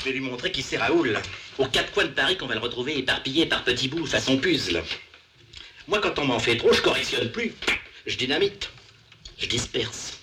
Je vais lui montrer qui c'est Raoul. Aux quatre coins de Paris qu'on va le retrouver éparpillé par petits bouts façon puzzle. Moi, quand on m'en fait trop, je correctionne plus. Je dynamite. Je disperse.